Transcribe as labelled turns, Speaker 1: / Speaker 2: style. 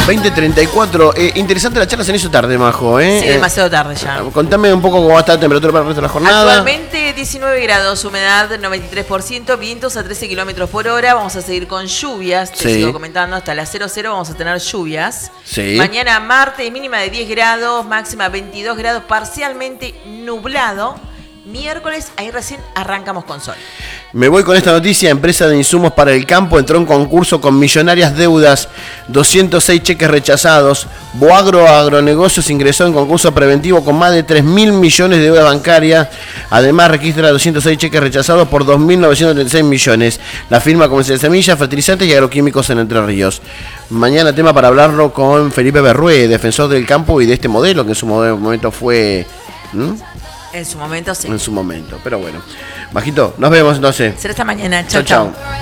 Speaker 1: 20:34. Interesante la charla, se hizo tarde, Majo.
Speaker 2: Sí, demasiado tarde ya.
Speaker 1: Contame un poco cómo va a estar la temperatura para el resto de la jornada.
Speaker 2: Actualmente 19 grados, humedad 93%, vientos a 13 kilómetros por hora. Vamos a seguir con lluvias. Te sigo comentando, hasta las 00 vamos a tener lluvias.
Speaker 1: Sí.
Speaker 2: Mañana martes, mínima de 10 grados, máxima 22 grados, parcialmente nublado. Miércoles, ahí recién arrancamos con sol.
Speaker 1: Me voy con esta noticia. Empresa de insumos para el campo entró en concurso con millonarias deudas, 206 cheques rechazados. Boagro Agronegocios ingresó en concurso preventivo con más de 3.000 millones de deuda bancaria. Además registra 206 cheques rechazados por 2.936 millones. La firma comercial de semillas, fertilizantes y agroquímicos en Entre Ríos. Mañana tema para hablarlo con Felipe Berrué, defensor del campo y de este modelo que en su momento fue...
Speaker 2: En su momento, sí.
Speaker 1: En su momento, pero bueno. Majito, nos vemos entonces.
Speaker 2: Será esta mañana.
Speaker 1: Chau, chau.